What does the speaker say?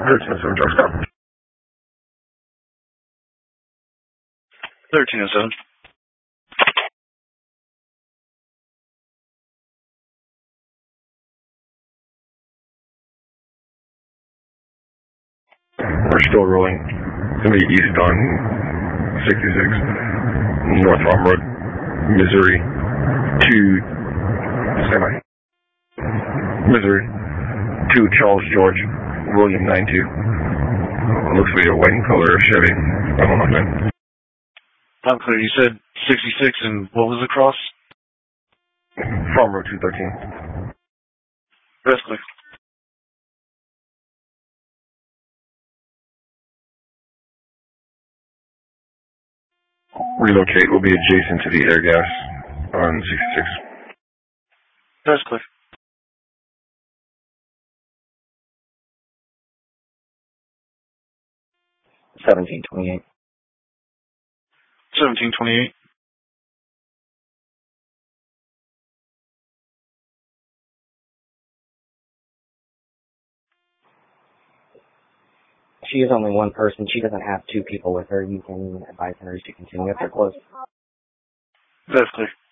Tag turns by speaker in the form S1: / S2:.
S1: 1307, Joe Scott.
S2: 1307.
S1: We're still rolling. It's going to be east on 66, North Farm Road, Missouri, to Charles George, William 92. Looks to be a white in color Chevy. I don't know, man.
S2: I'm clear. You said 66 and what was the cross?
S1: Farm Road 213.
S2: That's clear.
S1: Relocate will be adjacent to the air gas on 66.
S2: That's clear.
S3: $17.28.
S2: 1728.
S3: She is only one person. She doesn't have two people with her. You can advise her to continue if they're close.
S2: That's clear.